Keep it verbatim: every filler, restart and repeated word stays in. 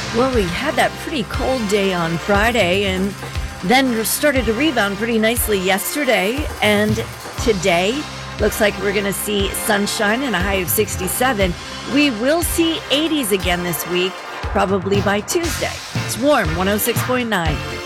Well, we had that pretty cold day on Friday and then started to rebound pretty nicely yesterday. And today looks like we're going to see sunshine and a high of sixty-seven. We will see eighties again this week, probably by Tuesday. It's warm, one oh six point nine.